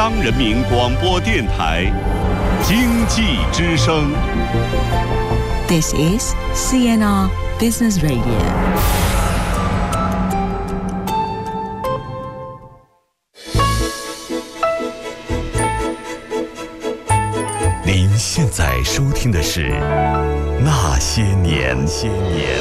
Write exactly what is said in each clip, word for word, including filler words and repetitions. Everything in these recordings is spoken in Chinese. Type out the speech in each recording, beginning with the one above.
央人民广播电台经济之声。 This is C N R Business Radio。 您现在收听的是《那些年》。些年。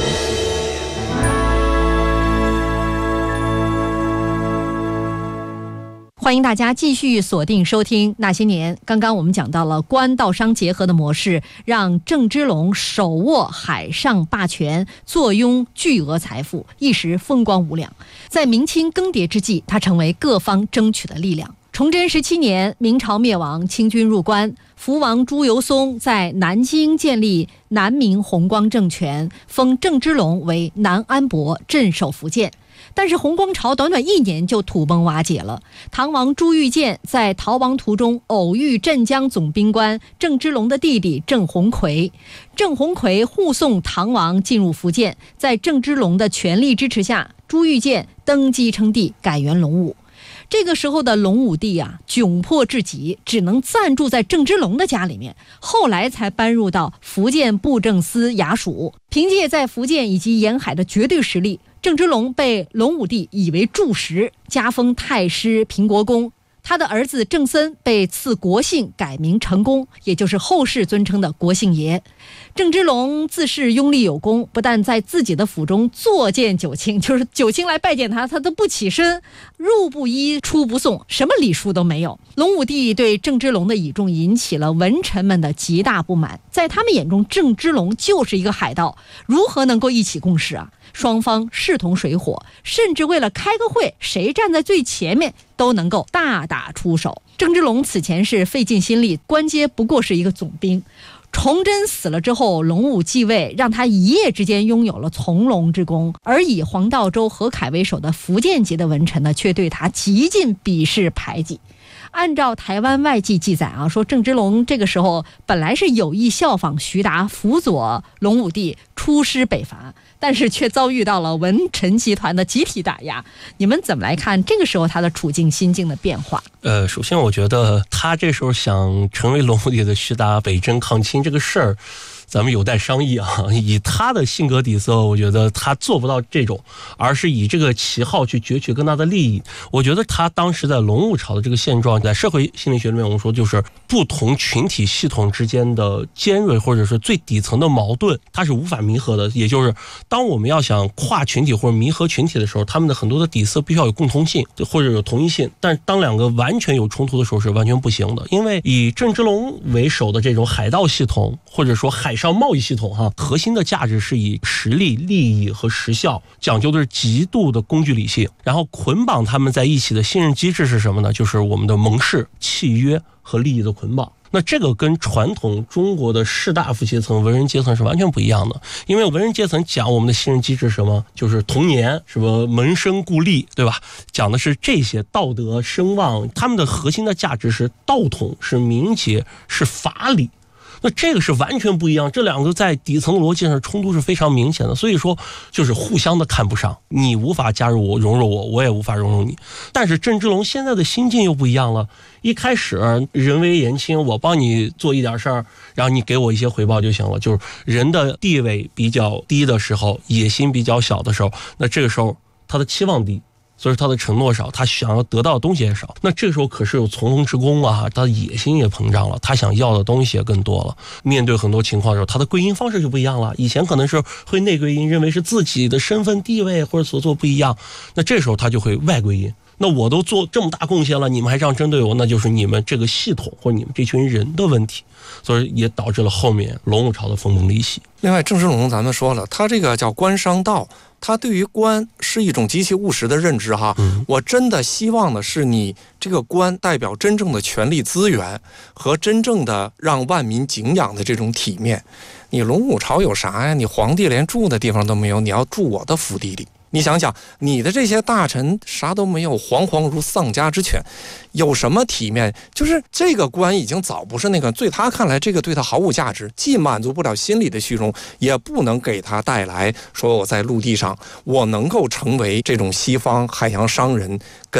欢迎大家继续锁定收听《那些年》。刚刚我们讲到了官道商结合的模式，让郑芝龙手握海上霸权，坐拥巨额财富，一时风光无两。在明清更迭之际，他成为各方争取的力量。崇祯十七年，明朝灭亡，清军入关，福王朱由崧在南京建立南明弘光政权，封郑芝龙为南安伯，镇守福建。但是弘光朝短短一年就土崩瓦解了。唐王朱玉建在逃亡途中偶遇镇江总兵官郑芝龙的弟弟郑鸿逵，郑鸿逵护送唐王进入福建，在郑芝龙的全力支持下，朱玉建登基称帝，改元隆武。这个时候的隆武帝啊，窘迫至极，只能暂住在郑芝龙的家里面，后来才搬入到福建布政司衙署。凭借在福建以及沿海的绝对实力，郑芝龙被隆武帝以为柱石，加封太师平国公。他的儿子郑森被赐国姓，改名成功，也就是后世尊称的国姓爷。郑芝龙自恃拥立有功，不但在自己的府中坐见九卿，就是九卿来拜见他，他都不起身，入不依出不送，什么礼数都没有。隆武帝对郑芝龙的倚重引起了文臣们的极大不满，在他们眼中，郑芝龙就是一个海盗，如何能够一起共事啊？双方势同水火，甚至为了开个会，谁站在最前面都能够大打出手。郑芝龙此前是费尽心力，官阶不过是一个总兵。崇祯死了之后，隆武继位，让他一夜之间拥有了从龙之功，而以黄道周、何凯为首的福建籍的文臣呢，却对他极尽鄙视排挤。按照台湾外记记载啊，说郑芝龙这个时候本来是有意效仿徐达，辅佐隆武帝出师北伐，但是却遭遇到了文臣集团的集体打压。你们怎么来看这个时候他的处境心境的变化？ 呃，首先我觉得他这时候想成为隆武帝的徐达北征抗清这个事儿，咱们有待商议啊。以他的性格底色，我觉得他做不到这种，而是以这个旗号去攫取更大的利益。我觉得他当时在隆武朝的这个现状，在社会心理学里面我们说，就是不同群体系统之间的尖锐或者是最底层的矛盾，它是无法弥合的。也就是当我们要想跨群体或者弥合群体的时候，他们的很多的底色必须要有共通性或者有同一性，但当两个完全有冲突的时候是完全不行的。因为以郑芝龙为首的这种海盗系统或者说海上贸易系统哈，核心的价值是以实力、利益和时效，讲究的是极度的工具理性。然后捆绑他们在一起的信任机制是什么呢？就是我们的盟誓、契约和利益的捆绑。那这个跟传统中国的士大夫阶层、文人阶层是完全不一样的。因为文人阶层讲我们的信任机制是什么，就是童年什么门生故吏，对吧？讲的是这些道德声望，他们的核心的价值是道统、是名节、是法理。那这个是完全不一样，这两个在底层逻辑上冲突是非常明显的，所以说就是互相的看不上，你无法加入我、融入我，我也无法融入你。但是郑芝龙现在的心境又不一样了，一开始人微言轻，我帮你做一点事儿，然后你给我一些回报就行了。就是人的地位比较低的时候，野心比较小的时候，那这个时候他的期望低，所以他的承诺少，他想要得到的东西也少。那这个时候可是有从龙之功啊，他的野心也膨胀了，他想要的东西也更多了。面对很多情况的时候，他的归因方式就不一样了。以前可能是会内归因，认为是自己的身份地位或者所做不一样，那这时候他就会外归因。那我都做这么大贡献了，你们还这样针对我，那就是你们这个系统或者你们这群人的问题，所以也导致了后面隆武朝的分崩离析。 另外，郑芝龙咱们说了，他这个叫官商道，他对于官是一种极其务实的认知哈。嗯、我真的希望的是你这个官代表真正的权力资源和真正的让万民敬仰的这种体面。你隆武朝有啥呀？你皇帝连住的地方都没有，你要住我的府邸里。你想想，你的这些大臣啥都没有，惶惶如丧家之犬，有什么体面？就是这个官已经早不是那个，对他看来，这个对他毫无价值，既满足不了心理的虚荣，也不能给他带来说我在陆地上我能够成为这种西方海洋商人跟